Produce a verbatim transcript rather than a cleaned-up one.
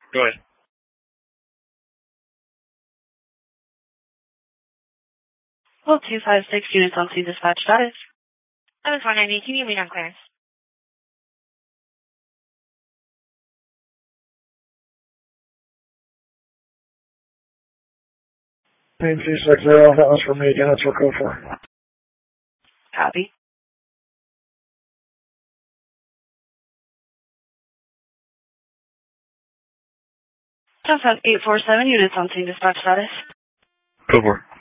Go ahead. Well, two five six units on scene dispatch status. seven four ninety, can you meet on clearance? Main two six zero, that was for me again, that's for code four. Copy. Ten five eight four seven units on scene dispatch status. Code four.